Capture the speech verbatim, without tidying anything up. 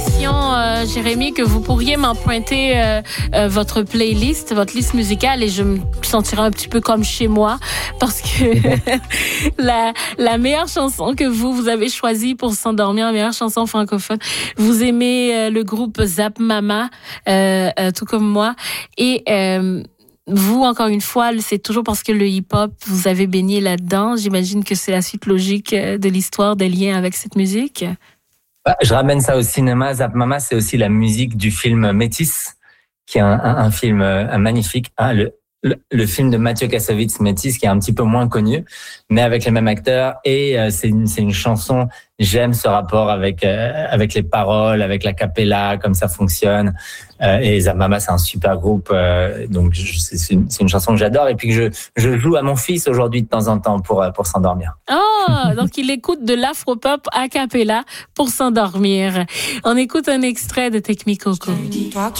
l'impression, euh, Jérémy, que vous pourriez m'emprunter euh, euh, votre playlist, votre liste musicale, et je me sentirais un petit peu comme chez moi, parce que la, la meilleure chanson que vous, vous avez choisie pour s'endormir, la meilleure chanson francophone, vous aimez euh, le groupe Zap Mama, euh, euh, tout comme moi, et... Euh, Vous, encore une fois, c'est toujours parce que le hip-hop, vous avez baigné là-dedans. J'imagine que c'est la suite logique de l'histoire, des liens avec cette musique. Je ramène ça au cinéma. Zap Mama, c'est aussi la musique du film Métis, qui est un, un, un film un magnifique. Hein, le, le, le film de Mathieu Kassovitz, Métis, qui est un petit peu moins connu, mais avec les mêmes acteurs. Et euh, c'est, une, c'est une chanson. J'aime ce rapport avec euh, avec les paroles, avec la cappella, comme ça fonctionne. Euh, et Zap Mama, c'est un super groupe, euh, donc je, c'est, une, c'est une chanson que j'adore et puis que je je joue à mon fils aujourd'hui de temps en temps pour pour s'endormir. Oh, donc il écoute de l'afro-pop a cappella pour s'endormir. On écoute un extrait de Take Me Coco.